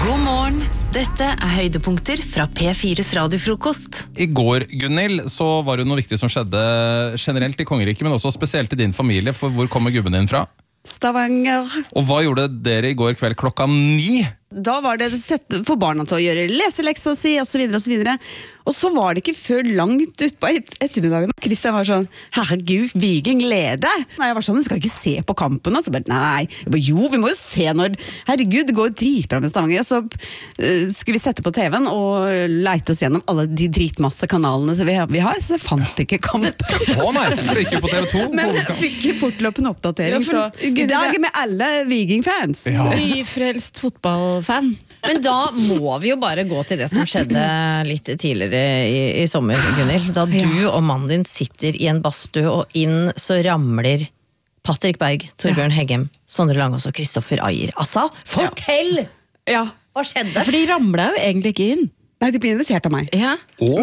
God morgen. Dette høydepunkter fra P4's radiofrokost. I går, Gunnhild, så var det noe viktig som skjedde generelt i kongeriket, men også spesielt i din familie, for hvor kommer gubben din fra? Stavanger. Og hva gjorde dere i går kveld klokka 9? Da var det sett for barna til å gjøre leseleksa si, og så videre og så videre. Og så var det ikke før langt ut på ettermiddagen. Kristian var sånn, herregud, Viking leder. Nei, jeg var sånn, du skal ikke se på kampen. Så bare, nei, jeg bare, jo, vi må jo se når, herregud, det går dritbra med Stavanger. Så skulle vi sette på TV-en og leite oss gjennom alle de dritmasse kanalene vi har, så jeg fant ikke kampen. Nei, for ikke på TV 2. Men jeg fikk fortløpende oppdatering, så i dag er vi alle Viking-fans. Ja. Nyfrelst fotballfan. Men da må vi jo bare gå til det som skjedde litt tidligere i sommer, Gunnhild. Da du og mannen din sitter i en badstue, og inn så ramler Patrick Berg, Torbjørn Heggem, Sondre Langås og Kristoffer Ajer. Altså, fortell! Ja. Hva skjedde? For de ramlet jo egentlig ikke inn. Nei, de ble invitert av meg. Ja.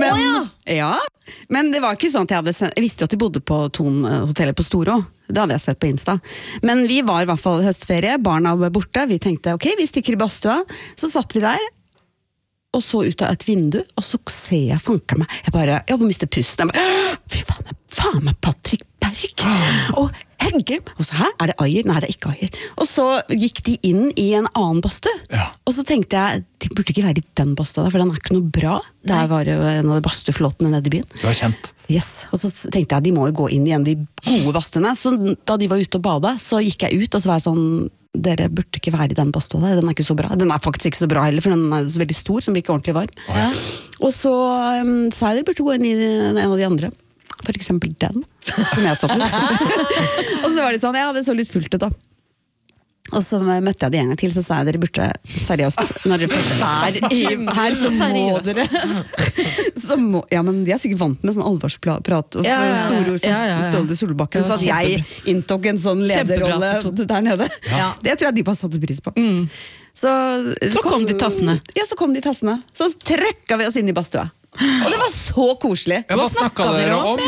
Men det var ikke sånn at jeg visste jo at de bodde på Thon-hotellet på Storo. Det hadde jeg sett på Insta. Men vi var i hvert fall høstferie, barna var borte. Vi tenkte, ok, vi stikker i badstua. Så satt vi der, og så ut av et vindu, og så ser jeg fanker meg. Jeg bare mister pusten. Jeg bare, fy faen meg Patrick Berg! Og Heggem! Og så her, er det Ajer? Nei, det er ikke Ajer. Og så gikk de inn i en annen badstue. Ja. Og så tenkte jeg, de burde ikke være i den badstua, for den er ikke noe bra. Der var jo en av de badstueflåtene nede i byen. Du var kjent. Yes, og så tenkte jeg de må jo gå inn igjen de gode badstuene. Så da de var ute og bada, så gikk jeg ut, og så var jeg sånn, dere burde ikke være i den badstua der, den er ikke så bra. Den er faktisk ikke så bra heller, for den er så veldig stor, som blir ikke ordentlig varm. Ja. Og så sa jeg dere burde gå inn i en av de andre. For eksempel den, som jeg så på. Og så var det sånn, det så litt fullt ut da. Og så møtte jeg de en gang til, så sa jeg dere burde seriøst, når dere først er her, så må dere ja, men de er sikkert vant med sånn alvorsprat og store ord fra Ståle Solbakken, så at jeg inntok en sånn lederrolle der nede, det tror jeg de bare satte pris på. Så kom de tassene. Ja, så kom de tassene. Så trøkket vi oss inn i badstua. Og det var så koselig. Hva snakket dere om?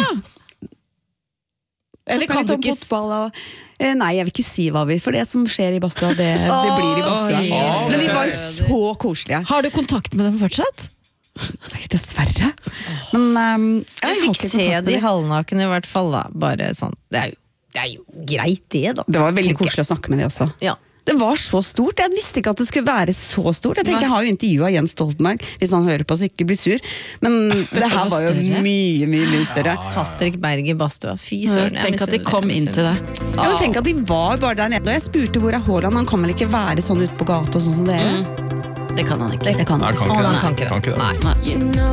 Eller kan du ikke fotball og nei, jeg vil ikke si hva for det som skjer i badstua, det blir i badstua. Men de var så koselige. Har du kontakt med dem fortsatt? Nei, dessverre. Men jeg fikk se de halvnakene i hvert fall da. Bare sånn, det er jo greit det da. Det var veldig koselig å snakke med de også. Ja. Det var så stort, jeg visste ikke at det skulle være så stort. Jeg tenker, jeg har jo intervjuet Jens Stoltenberg, hvis han hører på så ikke blir sur. Men det her var jo mye større. Patrick Berg i badstua, fy søren. Tenk at de kom inn til deg. Ja, men tenk at de var bare der nede. Og jeg spurte hvor er Haaland, han kan vel ikke være sånn ute på gata og sånn som dere? Det kan han ikke. Det kan han ikke. Nei, kan ikke det. Nei.